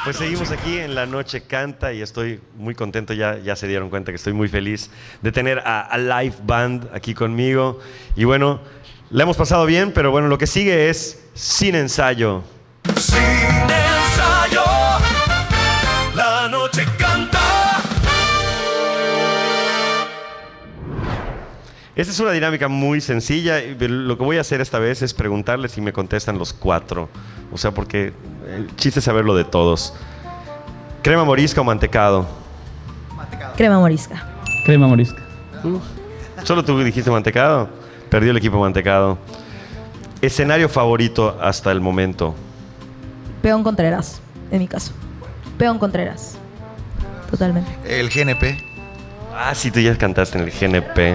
Pues seguimos aquí en La Noche Canta y estoy muy contento, ya se dieron cuenta que estoy muy feliz de tener a Live Band aquí conmigo. Y bueno, la hemos pasado bien, pero bueno, lo que sigue es Sin Ensayo. Sin ensayo, La Noche Canta. Esta es una dinámica muy sencilla. Lo que voy a hacer esta vez es preguntarles si me contestan los cuatro. O sea, porque el chiste es saberlo de todos. ¿Crema morisca o mantecado? Crema morisca. Crema morisca. Solo tú dijiste mantecado. Perdió el equipo mantecado. ¿Escenario favorito hasta el momento? Peón Contreras, en mi caso. Peón Contreras. Totalmente. El GNP. Ah, sí, tú ya cantaste en el GNP.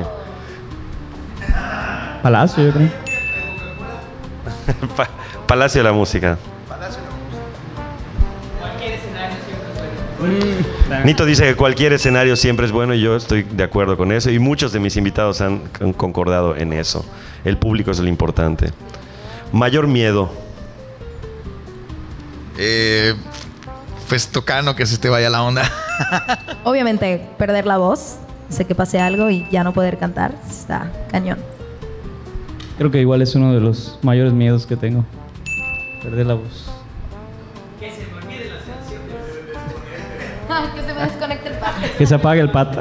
Palacio, yo creo. Palacio de la Música. Nito dice que cualquier escenario siempre es bueno y yo estoy de acuerdo con eso y muchos de mis invitados han concordado en eso. El público es lo importante. Mayor miedo. Pues tocando que se te vaya la onda. Obviamente, perder la voz. Sé que pase algo y ya no poder cantar. Está cañón. Creo que igual es uno de los mayores miedos que tengo. Perder la voz. Que se me desconecte el pata. Que se apague el pata.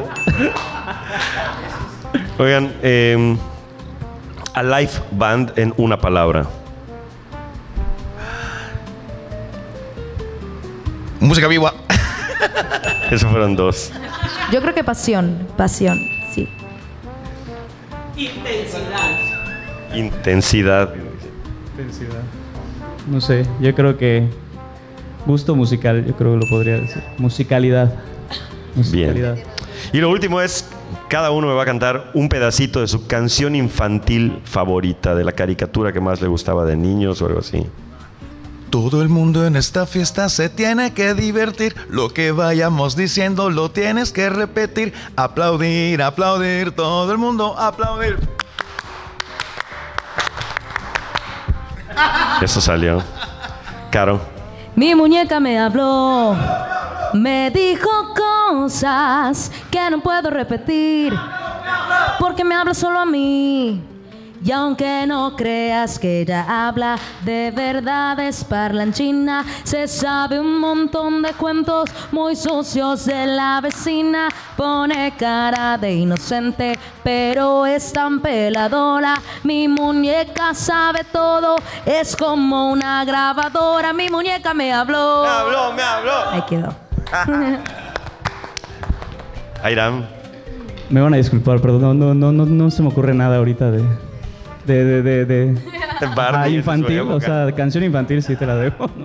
Oigan, a Live Band en una palabra. Música viva. Esos fueron dos. Yo creo que pasión, sí. Intensidad. No sé, yo creo que gusto musical, yo creo que lo podría decir. Musicalidad. Bien. Y lo último es, cada uno me va a cantar un pedacito de su canción infantil favorita, de la caricatura que más le gustaba de niños o algo así. Todo el mundo en esta fiesta se tiene que divertir. Lo que vayamos diciendo lo tienes que repetir. Aplaudir, aplaudir, todo el mundo aplaudir. Eso salió. Caro. Mi muñeca me habló, me dijo cosas que no puedo repetir, porque me habla solo a mí. Y aunque no creas que ella habla de verdades parlanchina, se sabe un montón de cuentos muy sucios de la vecina. Pone cara de inocente, pero es tan peladora. Mi muñeca sabe todo, es como una grabadora. Mi muñeca me habló. Me habló. Ahí quedó. Airam. Me van a disculpar, pero no se me ocurre nada ahorita de Barbie, infantil, en su o época. sea, canción infantil sí te la dejo.